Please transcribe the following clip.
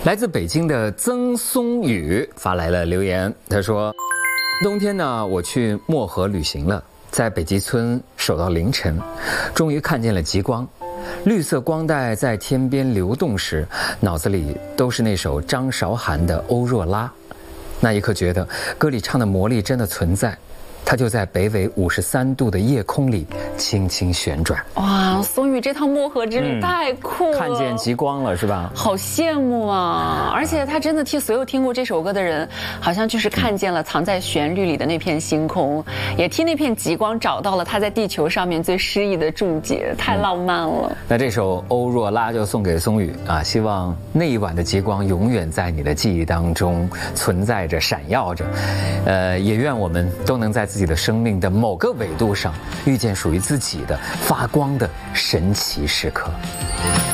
来自北京的曾松宇发来了留言，他说：冬天呢，我去漠河旅行了，在北极村守到凌晨，终于看见了极光。绿色光带在天边流动时，脑子里都是那首张韶涵的《欧若拉》。那一刻觉得歌里唱的魔力真的存在，它就在北纬53度的夜空里轻轻旋转。 哇，松宇这趟漠河之旅太酷了， 看见极光了是吧？ 好羡慕啊！而且他真的替所有听过这首歌的人，好像就是看见了藏在旋律里的那片星空，也替那片极光找到了他在地球上面最诗意的注解，太浪漫了。 那这首《欧若拉》就送给松宇啊，希望那一晚的极光永远在你的记忆当中存在着、闪耀着。也愿我们都能在自己的生命的某个纬度上遇见属于自己的发光的神奇时刻。